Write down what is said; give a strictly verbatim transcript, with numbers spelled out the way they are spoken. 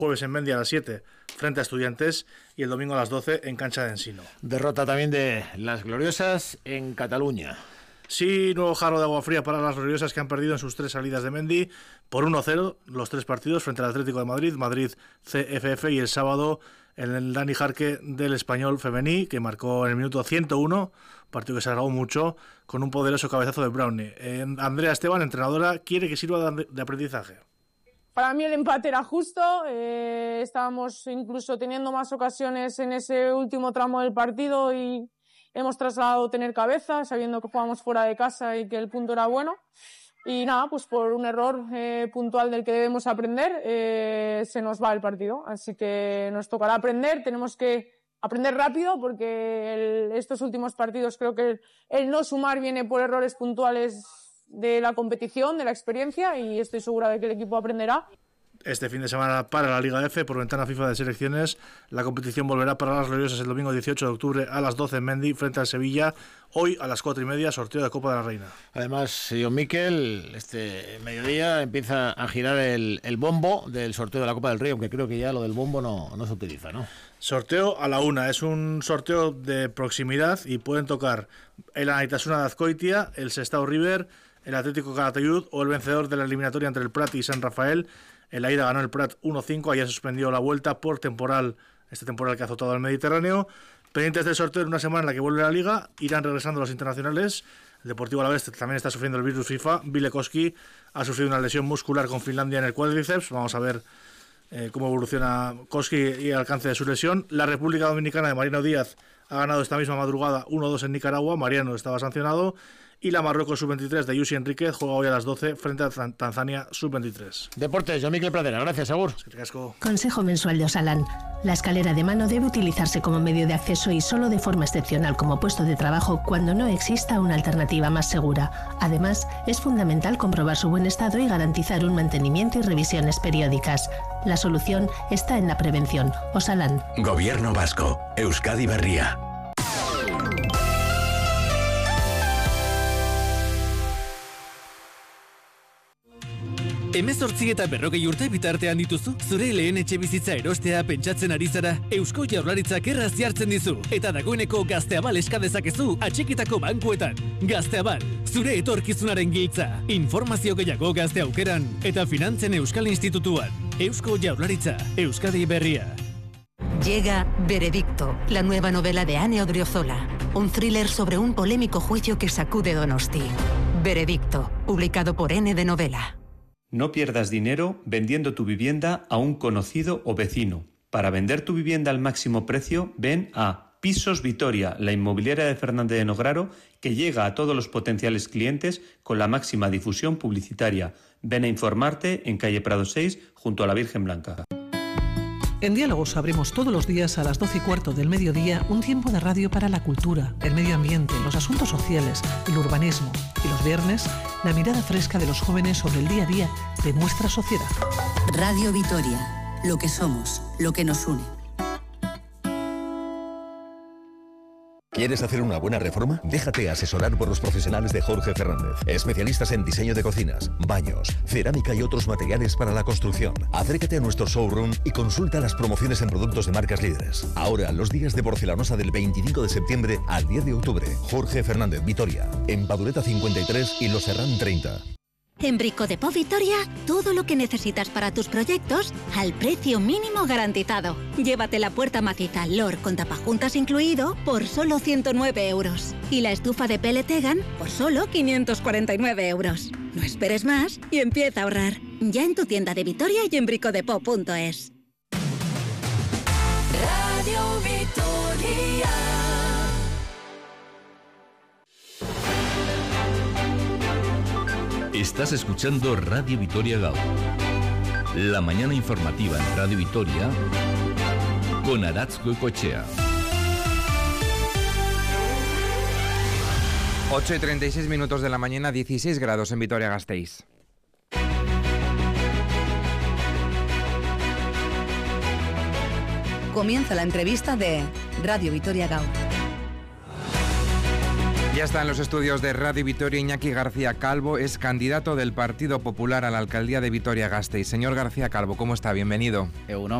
jueves en Mendy a las siete frente a Estudiantes y el domingo a las doce en cancha de Ensino. Derrota también de las Gloriosas en Cataluña. Sí, nuevo jarro de agua fría para las Gloriosas, que han perdido en sus tres salidas de Mendy por uno cero los tres partidos frente al Atlético de Madrid, Madrid C F F y el sábado en el Dani Jarque del Español Femení, que marcó en el minuto ciento uno, partido que se alargó mucho, con un poderoso cabezazo de Brownie. Eh, Andrea Esteban, entrenadora, quiere que sirva de, de aprendizaje. Para mí el empate era justo, eh, estábamos incluso teniendo más ocasiones en ese último tramo del partido y hemos trasladado tener cabeza, sabiendo que jugábamos fuera de casa y que el punto era bueno. Y nada, pues por un error eh, puntual del que debemos aprender, eh, se nos va el partido. Así que nos tocará aprender, tenemos que aprender rápido porque el, estos últimos partidos creo que el, el no sumar viene por errores puntuales de la competición, de la experiencia, y estoy segura de que el equipo aprenderá. Este fin de semana para la Liga F, por ventana FIFA de selecciones, la competición volverá para las Gloriosas el domingo dieciocho de octubre a las doce en Mendy frente al Sevilla. Hoy a las cuatro y media, sorteo de Copa de la Reina. Además, John Miquel, este mediodía empieza a girar el, el bombo del sorteo de la Copa del Rey, aunque creo que ya lo del bombo no, no se utiliza, ¿no? Sorteo a la una, es un sorteo de proximidad y pueden tocar el Anaitasuna de Azcoitia, el Sestao River, el Atlético Calatayud o el vencedor de la eliminatoria entre el Prat y San Rafael. En la ida ganó el Prat uno cinco, ayer suspendió la vuelta por temporal, este temporal que ha azotado al Mediterráneo. Pendientes del sorteo en una semana en la que vuelve la Liga, irán regresando los internacionales. El Deportivo Alavés también está sufriendo el virus FIFA. Vilekowski ha sufrido una lesión muscular con Finlandia en el cuádriceps. Vamos a ver eh, cómo evoluciona Koski y el alcance de su lesión. La República Dominicana de Mariano Díaz ha ganado esta misma madrugada uno dos en Nicaragua. Mariano estaba sancionado. Y la Marruecos sub veintitrés de Yusi Enríquez juega hoy a las doce frente a Tanzania sub veintitrés. Deportes, John Miquel Pradera. Gracias, Agur. Consejo mensual de Osalan. La escalera de mano debe utilizarse como medio de acceso y solo de forma excepcional como puesto de trabajo cuando no exista una alternativa más segura. Además, es fundamental comprobar su buen estado y garantizar un mantenimiento y revisiones periódicas. La solución está en la prevención. Osalan. Gobierno vasco. Euskadi Berria. Hemezortzi eta berrogei urte bitartean dituzu, zure lehen etxe bizitza erostea pentsatzen ari zara, Eusko Jaurlaritzak erraz jartzen dizu, eta dagoeneko Gazteabal eska dezakezu atxikitako bankuetan. Gazteabal, zure etorkizunaren giltza. Informazio gehiago Gazte Aukeran eta Finantzen Euskal Institutuan. Eusko Jaurlaritza, Euskadi Berria. Llega Veredicto, la nueva novela de Ane Odriozola, un thriller sobre un polémico juicio que sacude Donosti. Veredicto, publicado por N de Novela. No pierdas dinero vendiendo tu vivienda a un conocido o vecino. Para vender tu vivienda al máximo precio, ven a Pisos Vitoria, la inmobiliaria de Fernández de Nograro, que llega a todos los potenciales clientes con la máxima difusión publicitaria. Ven a informarte en calle Prado seis, junto a la Virgen Blanca. En Diálogos abrimos todos los días a las doce y cuarto del mediodía un tiempo de radio para la cultura, el medio ambiente, los asuntos sociales, el urbanismo. Y los viernes, la mirada fresca de los jóvenes sobre el día a día de nuestra sociedad. Radio Vitoria, lo que somos, lo que nos une. ¿Quieres hacer una buena reforma? Déjate asesorar por los profesionales de Jorge Fernández, especialistas en diseño de cocinas, baños, cerámica y otros materiales para la construcción. Acércate a nuestro showroom y consulta las promociones en productos de marcas líderes. Ahora, los días de porcelanosa del veinticinco de septiembre al diez de octubre. Jorge Fernández, Vitoria, en Padureta cincuenta y tres y Los Serrán treinta. En Brico de Po Vitoria, todo lo que necesitas para tus proyectos al precio mínimo garantizado. Llévate la puerta maciza Lor con tapajuntas incluido por solo ciento nueve euros. Y la estufa de P L Tegan por solo quinientos cuarenta y nueve euros. No esperes más y empieza a ahorrar. Ya en tu tienda de Vitoria y en bricodepo punto es. Radio Vitoria. Estás escuchando Radio Vitoria Gaur. La mañana informativa en Radio Vitoria con Aratz Goicoechea. ocho y treinta y seis minutos de la mañana, dieciséis grados en Vitoria-Gasteiz. Comienza la entrevista de Radio Vitoria Gaur. Ya está en los estudios de Radio Vitoria Iñaki García Calvo, es candidato del Partido Popular a la alcaldía de Vitoria-Gasteiz. Señor García Calvo, ¿cómo está? Bienvenido. Egunon.